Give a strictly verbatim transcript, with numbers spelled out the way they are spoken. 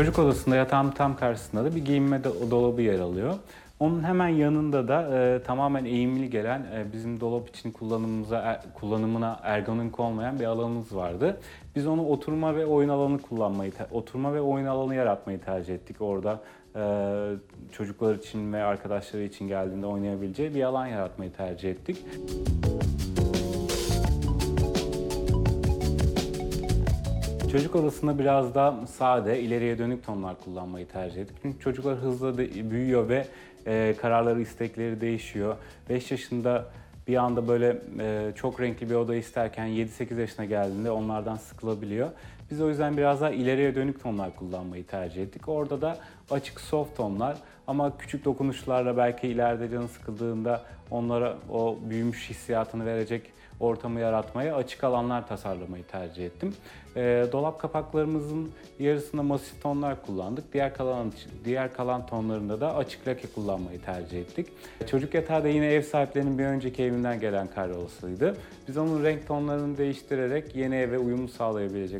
Çocuk odasında yatağın tam karşısında da bir giyinme do- dolabı yer alıyor. Onun hemen yanında da e, tamamen eğimli gelen e, bizim dolap için kullanımımıza er- kullanımına ergonomik olmayan bir alanımız vardı. Biz onu oturma ve oyun alanı kullanmayı, te- oturma ve oyun alanı yaratmayı tercih ettik. Orada e, çocuklar için ve arkadaşları için geldiğinde oynayabileceği bir alan yaratmayı tercih ettik. Çocuk odasında biraz daha sade, ileriye dönük tonlar kullanmayı tercih ettik. Çünkü çocuklar hızlı de- büyüyor ve e, kararları, istekleri değişiyor. beş yaşında bir anda böyle e, çok renkli bir oda isterken yedi sekiz yaşına geldiğinde onlardan sıkılabiliyor. Biz o yüzden biraz daha ileriye dönük tonlar kullanmayı tercih ettik. Orada da açık soft tonlar ama küçük dokunuşlarla belki ileride canı sıkıldığında onlara o büyümüş hissiyatını verecek ortamı yaratmaya açık alanlar tasarlamayı tercih ettim. E, dolap kapaklarımızın yarısında masif tonlar kullandık. Diğer kalan diğer kalan tonlarında da açık lake kullanmayı tercih ettik. Çocuk yatağı da yine ev sahiplerinin bir önceki evinden gelen karyolosuydu. Biz onun renk tonlarını değiştirerek yeni eve uyum sağlayabilecek